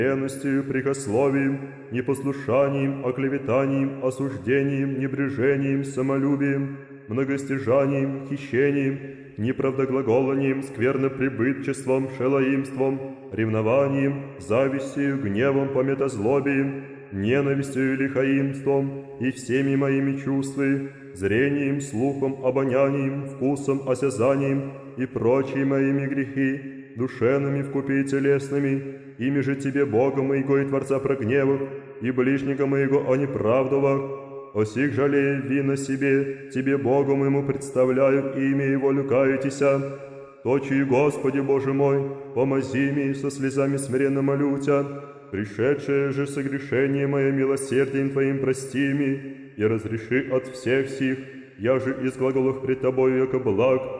ленностью, прикословием, непослушанием, оклеветанием, осуждением, небрежением, самолюбием, многостяжанием, хищением, неправдоглаголанием, скверноприбытчеством, шелоимством, ревнованием, завистью, гневом, пометозлобием, ненавистью и лихаимством, и всеми моими чувствами, зрением, слухом, обонянием, вкусом, осязанием и прочие моими грехи, душевными вкупе и телесными, ими же Тебе, Бога моего и Творца прогневах, и ближнего моего о неправдовах, о сих жалея вина себе, Тебе, Богу моему, представляю имя Его люкаетеся. Точи, Господи Боже мой, помози мне, со слезами смиренно молю Тя, пришедшее же согрешение мое милосердием Твоим прости ми, и разреши от всех сих, я же из глаголов пред Тобою, яко благ,